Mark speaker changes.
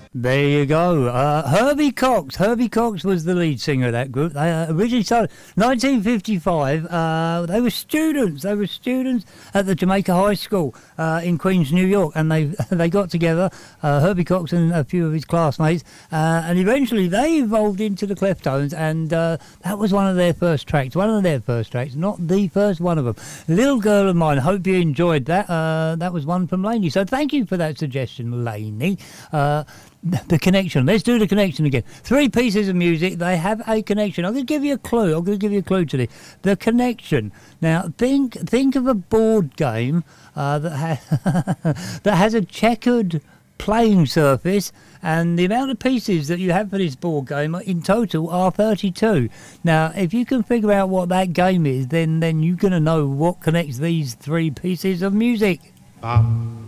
Speaker 1: There you go. Herbie Cox. Herbie Cox was the lead singer of that group. They originally started 1955. They were students. They were students at the Jamaica High School in Queens, New York, and they got together, Herbie Cox and a few of his classmates, and eventually they evolved into the Cleftones, and that was one of their first tracks. One of their first tracks, not the first one of them. Little Girl of Mine. Hope you enjoyed that. That was one from Laney. So thank you for that suggestion, Laney. The connection. Let's do the connection again. 3 pieces of music. They have a connection. I'm going to give you a clue. I'm going to give you a clue to this. The connection. Now, think of a board game that has a checkered playing surface, and the amount of pieces that you have for this board game in total are 32. Now, if you can figure out what that game is, then you're going to know what connects these 3 pieces of music.
Speaker 2: Bum,